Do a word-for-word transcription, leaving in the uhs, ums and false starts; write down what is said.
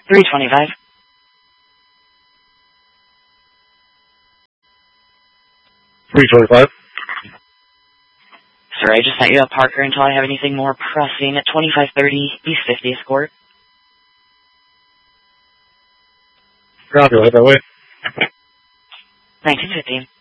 three twenty-five. three twenty-five. Sir, I just sent you a Parker until I have anything more pressing at twenty-five thirty East fiftieth Court. Copy, right that way. nineteen fifteen.